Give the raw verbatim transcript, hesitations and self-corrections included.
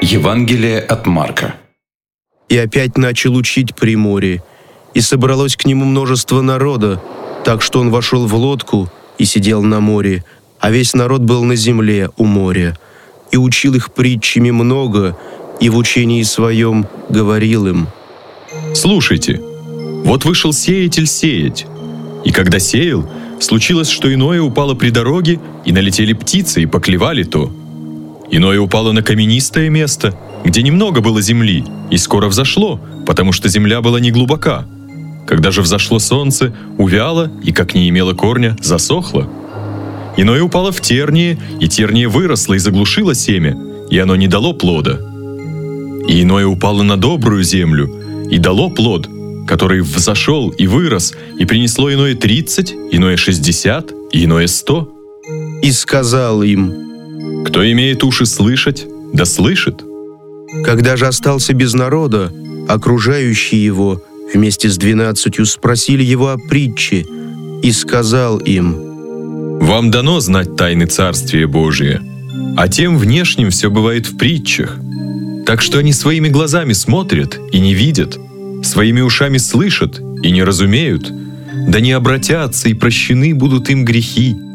Евангелие от Марка. И опять начал учить при море, и собралось к нему множество народа, так что он вошел в лодку и сидел на море, а весь народ был на земле у моря, и учил их притчами много, и в учении своем говорил им: «Слушайте, вот вышел сеятель сеять, и когда сеял, случилось, что иное упало при дороге, и налетели птицы, и поклевали то. Иное упало на каменистое место, где немного было земли, и скоро взошло, потому что земля была не глубока. Когда же взошло солнце, увяло, и, как не имело корня, засохло. Иное упало в тернии, и терние выросло и заглушило семя, и оно не дало плода. И иное упало на добрую землю, и дало плод, который взошел и вырос, и принесло иное тридцать, иное шестьдесят, и иное сто. И сказал им: Кто имеет уши слышать, да слышит». Когда же остался без народа, окружающие его вместе с двенадцатью спросили его о притче, и сказал им: «Вам дано знать тайны Царствия Божия, а тем внешним все бывает в притчах. Так что они своими глазами смотрят и не видят, своими ушами слышат и не разумеют, да не обратятся, и прощены будут им грехи.